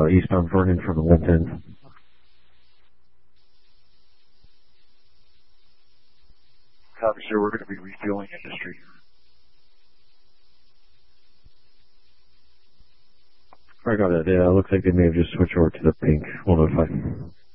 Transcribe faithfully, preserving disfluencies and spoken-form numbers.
uh, eastbound Vernon from the one ten. Copy, sir. We're going to be refueling industry. I got it. Yeah, looks like they may have just switched over to the pink one oh five.